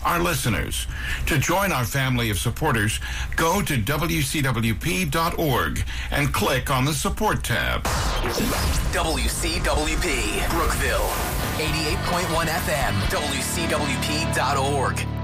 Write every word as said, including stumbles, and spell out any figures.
our listeners. To join our family of supporters, go to W C W P dot org and click on the support tab. W C W P, Brookville, eighty-eight point one F M, W C W P dot org.